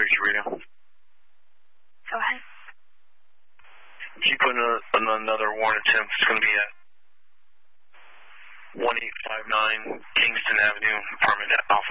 radio. Go ahead. Keep putting another warrant attempt. It's going to be at 1859 Kingston Avenue, apartment at Alpha